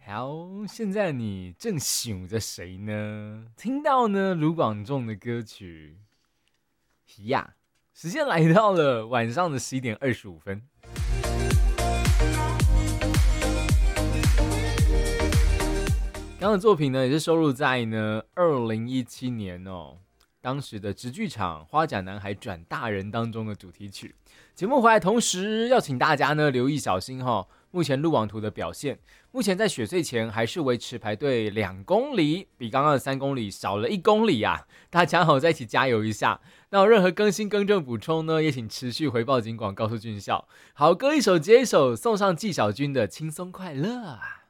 好，现在你正想着谁呢？听到呢卢广仲的歌曲呀，时间来到了晚上的11:25。刚刚的作品呢，也是收录在呢2017年当时的直剧场《花甲男孩转大人》当中的主题曲。节目回来同时要请大家呢留意小心目前路网图的表现，目前在雪隧前还是维持排队2公里，比刚刚的3公里少了1公里啊！大家再一起加油一下。那有任何更新更正补充呢，也请持续回报警广告诉俊孝。好歌一首接一首，送上纪晓君的轻松快乐。